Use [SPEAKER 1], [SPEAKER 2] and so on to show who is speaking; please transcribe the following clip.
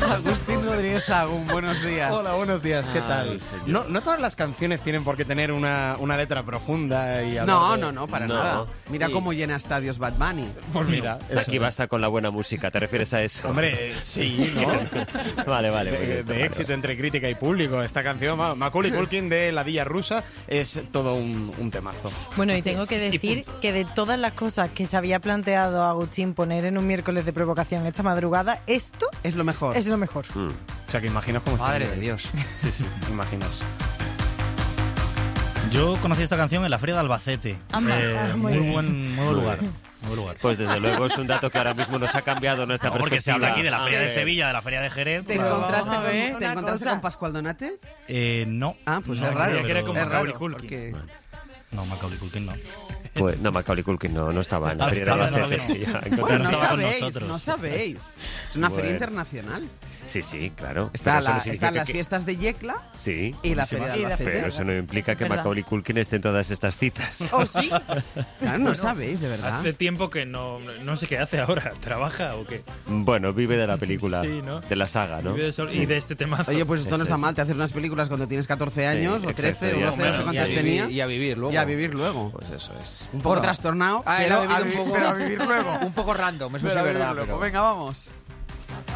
[SPEAKER 1] Agustín Rodríguez Sagún, buenos días.
[SPEAKER 2] Hola, buenos días, ¿qué tal? No todas las canciones tienen por qué tener una letra profunda y hablar de...
[SPEAKER 1] No, para nada. Mira cómo llena estadios Bad Bunny.
[SPEAKER 2] Pues mira,
[SPEAKER 3] Aquí basta con la buena música, ¿te refieres a eso?
[SPEAKER 2] Hombre, sí, ¿no?
[SPEAKER 3] Vale.
[SPEAKER 2] De éxito entre crítica y público. Esta canción, Macaulay Culkin de La Dilla Rusa, es todo un temazo.
[SPEAKER 4] Bueno, y tengo que decir que de todas las cosas que se había planteado Agustín poner en un miércoles de provocación esta madrugada, esto
[SPEAKER 1] Es lo mejor.
[SPEAKER 4] es lo mejor.
[SPEAKER 2] O sea, que imaginaos cómo está.
[SPEAKER 1] Madre de Dios.
[SPEAKER 2] Sí, imaginaos.
[SPEAKER 5] Yo conocí esta canción en la Feria de Albacete. Muy buen lugar.
[SPEAKER 3] Pues desde luego es un dato que ahora mismo nos ha cambiado nuestra perspectiva.
[SPEAKER 5] Porque se habla aquí de la Feria de Sevilla, de la Feria de Jerez.
[SPEAKER 1] ¿Te
[SPEAKER 4] Vamos a
[SPEAKER 1] encontraste,
[SPEAKER 4] ver
[SPEAKER 1] con, ¿te
[SPEAKER 4] una
[SPEAKER 1] encontraste
[SPEAKER 4] cosa.
[SPEAKER 1] con Pascual Donate?
[SPEAKER 5] No.
[SPEAKER 1] Ah, pues
[SPEAKER 5] No,
[SPEAKER 1] es raro.
[SPEAKER 5] creía que era como
[SPEAKER 1] es
[SPEAKER 5] Macaulay
[SPEAKER 1] raro,
[SPEAKER 5] Culkin.
[SPEAKER 1] porque-
[SPEAKER 5] No, Macaulay Culkin no.
[SPEAKER 3] Pues no, Macaulay Culkin no estaba en la feria de
[SPEAKER 5] estaba,
[SPEAKER 3] Albacete.
[SPEAKER 5] no, que no.
[SPEAKER 3] Ya,
[SPEAKER 1] Bueno,
[SPEAKER 3] encontrarnos-
[SPEAKER 1] no
[SPEAKER 5] estaba con
[SPEAKER 1] sabéis,
[SPEAKER 5] nosotros.
[SPEAKER 1] no sabéis. Es una feria
[SPEAKER 3] Bueno.
[SPEAKER 1] internacional.
[SPEAKER 3] Sí, claro.
[SPEAKER 1] Está
[SPEAKER 3] Pero eso no significa
[SPEAKER 1] están las
[SPEAKER 3] que-
[SPEAKER 1] fiestas de Yecla
[SPEAKER 3] Sí,
[SPEAKER 1] y la feria de
[SPEAKER 4] Y la
[SPEAKER 1] Albacete.
[SPEAKER 3] pero eso no implica que
[SPEAKER 4] verdad.
[SPEAKER 3] Macaulay Culkin esté en todas estas citas.
[SPEAKER 1] ¿Oh, sí? Claro, no sabéis, de verdad.
[SPEAKER 6] Hace tiempo que no sé qué hace ahora. ¿Trabaja o qué?
[SPEAKER 3] Bueno, vive de la película,
[SPEAKER 6] Sí, ¿no?
[SPEAKER 3] de la saga, ¿no?
[SPEAKER 6] Vive de sol- Y de este temazo.
[SPEAKER 1] Oye, pues esto no
[SPEAKER 3] Eso
[SPEAKER 1] está
[SPEAKER 3] es.
[SPEAKER 1] mal. Te haces unas películas cuando tienes 14 años, o 13,
[SPEAKER 3] exacto,
[SPEAKER 1] o 12, no sé
[SPEAKER 3] ya,
[SPEAKER 1] cuántas tenía.
[SPEAKER 7] Y a vivir luego.
[SPEAKER 1] Y a vivir luego.
[SPEAKER 3] Pues eso es.
[SPEAKER 1] Un poco trastornado,
[SPEAKER 7] Ah,
[SPEAKER 1] pero,
[SPEAKER 7] era
[SPEAKER 1] a
[SPEAKER 7] vivir un
[SPEAKER 1] vivir,
[SPEAKER 7] poco,
[SPEAKER 1] pero a vivir luego.
[SPEAKER 7] un poco random, eso sí
[SPEAKER 1] Pero
[SPEAKER 7] es
[SPEAKER 1] a vivir
[SPEAKER 7] verdad.
[SPEAKER 1] luego.
[SPEAKER 7] Pero...
[SPEAKER 1] Venga, vamos.